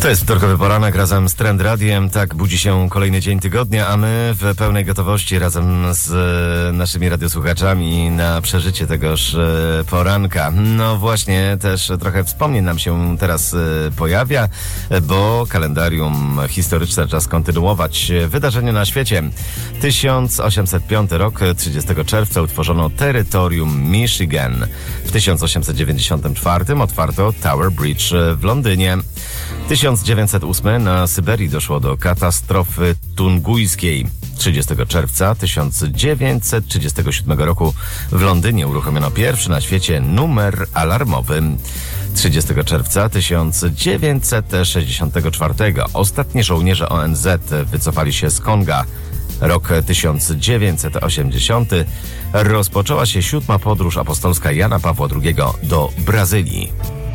To jest wtorkowy poranek razem z Trend Radiem. Tak budzi się kolejny dzień tygodnia, a my w pełnej gotowości razem z naszymi radiosłuchaczami na przeżycie tegoż poranka. No właśnie, też trochę wspomnień nam się teraz pojawia, bo kalendarium historyczne czas kontynuować. Wydarzenie na świecie. 1805 rok, 30 czerwca utworzono terytorium Michigan. W 1894 otwarto Tower Bridge w Londynie. 1908 na Syberii doszło do katastrofy tungujskiej. 30 czerwca 1937 roku w Londynie uruchomiono pierwszy na świecie numer alarmowy. 30 czerwca 1964 ostatni żołnierze ONZ wycofali się z Konga. Rok 1980 rozpoczęła się 7. podróż apostolska Jana Pawła II do Brazylii.